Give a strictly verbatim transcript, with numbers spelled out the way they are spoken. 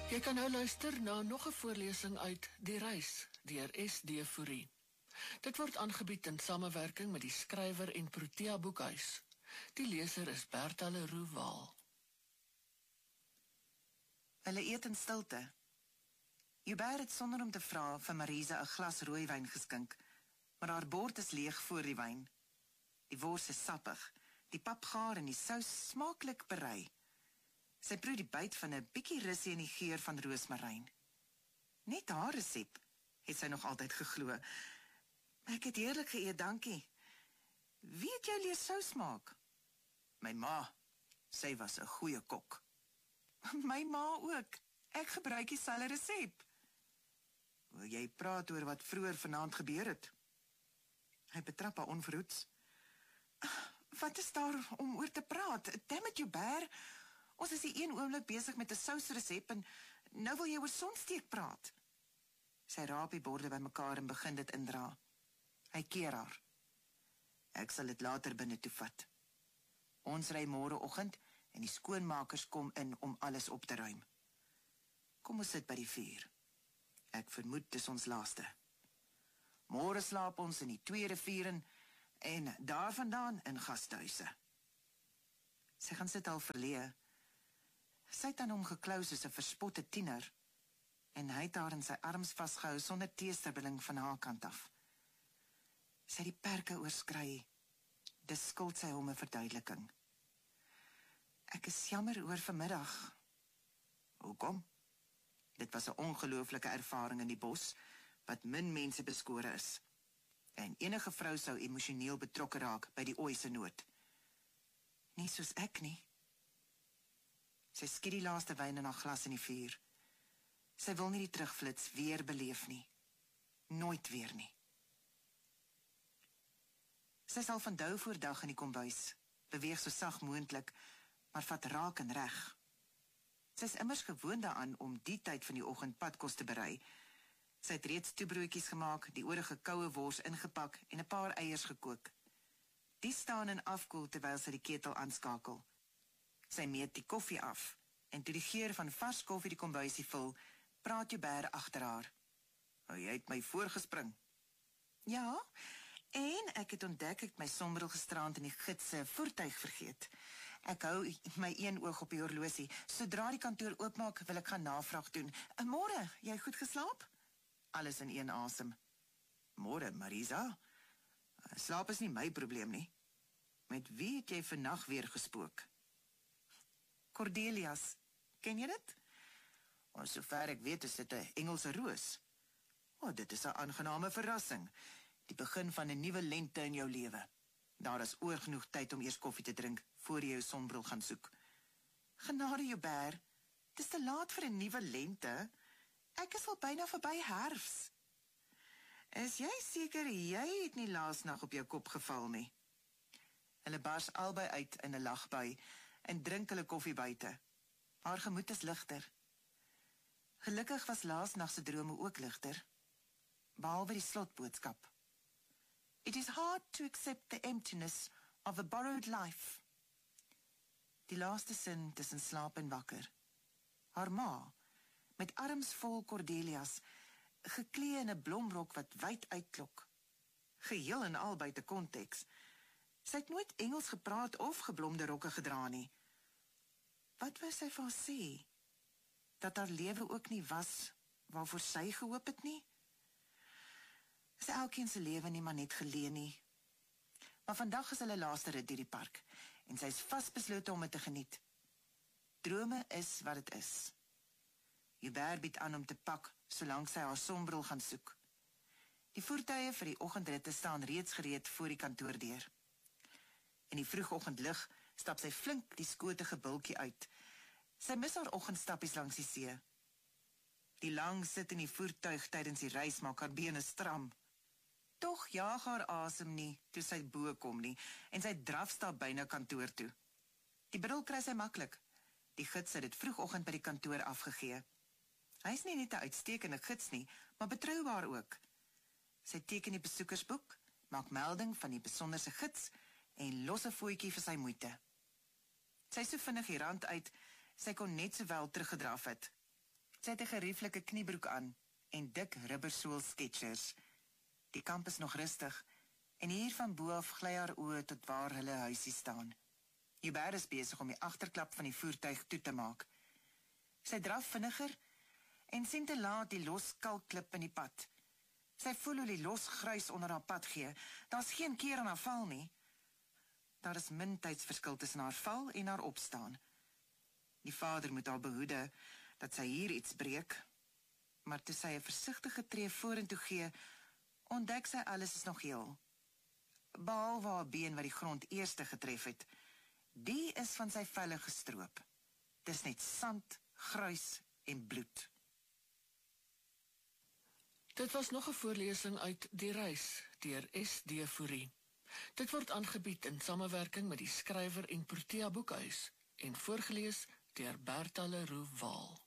Jy kan nou luister na nog 'n voorlesing uit Die Reis deur S D Fourie. Dit word aangebied in samewerking met die skrywer en Protea Boekhuis. Die leser is Bertha Leroux Waal. Hulle eet in stilte. Hubert het sonder om te vra vir Marisa 'n glas rooiwyn geskink, maar haar bord is leeg voor die wyn. Die wors is sappig, die pap gaar en die sous smaaklik berei. Sy proe die byt van 'n bietjie russie in die geur van roosmaryn. Net haar resep, het sy nog altyd geglo. Ek het heerlik geëet, dankie. Wie het jou leer sous maak? My ma, sy was 'n goeie kok. My ma ook, ek gebruik dieselfde resep. Wil jy praat oor wat vroeër vanaand gebeur het? Hy betrap haar onverhoeds. Wat is daar om oor te praat? Damn it, Hubert. Ons is die een oomblik besig met 'n sousresep en nou wil jy oor sonsteek praat. Sy raap die borde bymekaar en begin dit indra. Hy keer haar. Ek sal dit later binne toe vat. Ons ry môreoggend en die skoonmakers kom in om alles op te ruim. Kom ons sit by die vuur. Ek vermoed dis ons laaste. Môre slaap ons in die twee riviere en daarvandaan in gastehuise. Sy gaan sit al verleë. Sy het aan hom geklou soos 'n verspotte tiener en hy het haar in sy arms vasgehou sonder teestribbeling van haar kant af. Sy het die perke oorskry. Dis skuld sy hom 'n verduideliking. Ek is jammer oor vanmiddag. Hoekom? Dit was 'n ongelooflike ervaring in die bos, wat min mense beskore is. En enige vrou sou emosioneel betrokke raak by die ooi se nood. Nie soos ek nie. Sy skiet die laaste wyn in haar glas in die vuur. Sy wil nie die terugflits weer beleef nie. Nooit weer nie. Sy sal van dou voor dag in die kombuis, beweeg so sag moontlik, maar vat raak en reg. Sy is immers gewoond daaraan om die tyd van die oggend padkos te berei. Sy het reeds toebroodjies gemaak, die oorige koue wors ingepak en 'n paar eiers gekook. Die staan en afkoel terwyl sy die ketel aanskakel. Sy meet die koffie af, en toe die geur van vars koffie die kombuisie vul, praat Hubert agter haar. Oh, jy het my voorgespring. Ja, en ek het ontdek ek my sonbril gisterand in die gids se voertuig vergeet. Ek hou my een oog op die horlosie. Sodra die kantoor oopmaak, wil ek gaan navraag doen. En môre, jy goed geslaap? Alles in een asem. Môre, Marisa? Slaap is nie my probleem nie. Met wie het jy vannag weer gespook? Cordelias, ken jy dit? O, sover ek weet is dit 'n Engelse roos. O, dit is 'n aangename verrassing. Die begin van 'n nuwe lente in jou lewe. Daar is oor genoeg tyd om eers koffie te drink, voor jy jou sonbril gaan soek. Genade, Hubert, het is te laat vir 'n nuwe lente. Ek is al byna verby herfs. Is jy seker jy het nie laasnag op jou kop geval nie? Hulle bars albei uit in 'n lagbui en drink hulle koffie buite. Haar gemoed is ligter. Gelukkig was laasnag se drome ook ligter, behalwe die slotboodskap. It is hard to accept the emptiness of a borrowed life. Die laaste sin tussen slaap en wakker. Haar ma, met arms vol Cordelias, geklee in 'n blomrok wat wyd uitklok. Geheel en al buite konteks. Sy het nooit Engels gepraat of geblomde rokke gedra nie. Wat wou sy vir haar sê? Dat haar lewe ook nie was waarvoor sy gehoop het nie? Is elkeen se lewe nie maar net geleen nie. Maar vandag is hulle laaste rit deur die park en sy is vasbeslote om dit te geniet. Drome is wat dit is. Hubert bied aan om te pak solank sy haar sonbril gaan soek. Die voertuie vir die oggendritte staan reeds gereed voor die kantoordeur. In die vroegoggendlig stap sy flink die skotige bultjie uit. Sy mis haar oggendstappies langs die see. Die lang sit in die voertuig tydens die reis maak haar bene stram. Tog jaag haar asem nie toe sy bo kom nie en sy drafstap byna kantoor toe. Die bril kry sy maklik. Die gids het dit vroegoggend by die kantoor afgegee. Hy is nie net 'n uitstekende gids nie, maar betroubaar ook. Sy teken die besoekersboek, maak melding van die besonderse gids en los 'n fooitjie vir sy moeite. Sy is so vinnig die rand uit, sy kon net sowel teruggedraf het. Sy het 'n gerieflike kniebroek aan en dik rubbersool Skechers. Die kamp is nog rustig en hier van bo af gly haar oë tot waar hulle huisie staan. Hubert is besig om die agterklap van die voertuig toe te maak. Sy draf vinniger en sien te laat die los kalkklip in die pad. Sy voel hoe die los gruis onder haar pad gee. Daar's geen keer aan haar val nie. Daar is min tydsverskil tussen haar val en haar opstaan. Die vader moet haar behoede dat sy hier iets breek, maar toe sy 'n versigtige tree vorentoe gee, ontdek sy alles is nog heel. Behalwe haar been wat die grond eerste getref het, die is van sy velle gestroop. Dis net sand, gruis en bloed. Dit was nog 'n voorlesing uit Die Reis deur S D Fourie. Dit word aangebied in samewerking met die Skrywer en Protea Boekhuis en voorgeles deur Bertha Leroux Waal.